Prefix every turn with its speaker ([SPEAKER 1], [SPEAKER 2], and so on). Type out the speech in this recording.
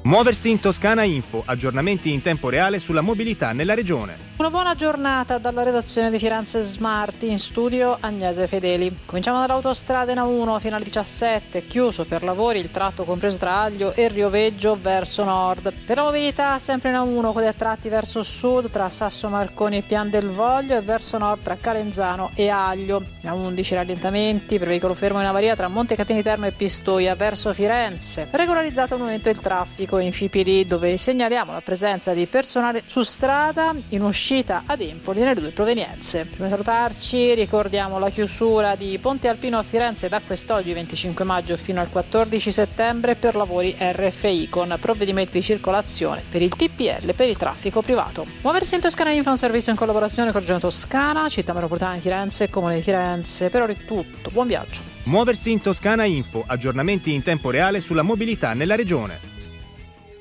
[SPEAKER 1] Muoversi in Toscana Info, aggiornamenti in tempo reale sulla mobilità nella regione.
[SPEAKER 2] Una buona giornata dalla redazione di Firenze Smart, in studio Agnese Fedeli. Cominciamo dall'autostrada A1 fino al 17, chiuso per lavori il tratto compreso tra Aglio e Rioveggio verso nord. Per la mobilità sempre in A1, code a tratti verso sud tra Sasso Marconi e Pian del Voglio e verso nord tra Calenzano e Aglio. In A11 rallentamenti per veicolo fermo in avaria tra Montecatini Terme e Pistoia verso Firenze. Regolarizzato al momento il traffico in Fipili, dove segnaliamo la presenza di personale su strada in uscita ad Empoli nelle due provenienze. Prima di salutarci ricordiamo la chiusura di Ponte Alpino a Firenze da quest'oggi 25 maggio fino al 14 settembre per lavori RFI con provvedimenti di circolazione per il TPL per il traffico privato. Muoversi in Toscana Info è un servizio in collaborazione con Regione Toscana, Città Metropolitana di Firenze e Comune di Firenze. Per ora è tutto, buon viaggio.
[SPEAKER 1] Muoversi in Toscana Info, aggiornamenti in tempo reale sulla mobilità nella regione.